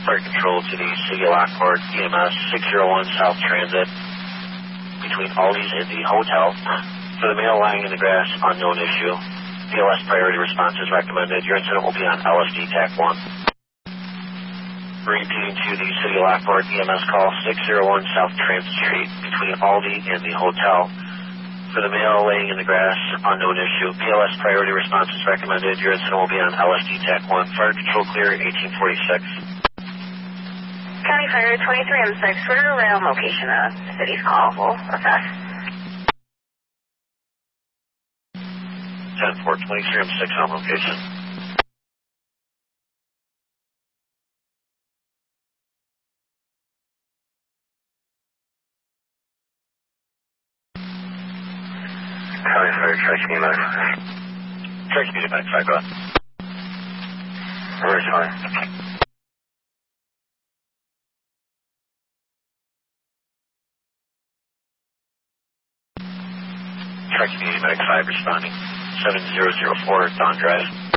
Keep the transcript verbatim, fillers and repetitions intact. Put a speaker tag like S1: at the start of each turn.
S1: Fire control to the City of Lockport, E M S six zero one South Transit, between Aldi's and the hotel. For the male lying in the grass, unknown issue. P L S priority response is recommended. Your incident will be on L S D TAC one. Repeating to the City of Lockport, E M S call six zero one South Transit Street, between Aldi and the hotel. For the male laying in the grass, unknown issue. P L S priority response is recommended. Your incident will be on L S D TAC one. Fire control clear, eighteen forty-six.
S2: County Fire twenty-three M six, we're around location of the city's call. We'll assess.
S1: ten four, twenty-three M six on location.
S3: County Fire, try to be back.
S1: Try to be back, five, go ahead.
S3: Where's fine?
S1: Truck Community Medic five responding, seven zero zero four Don Drive.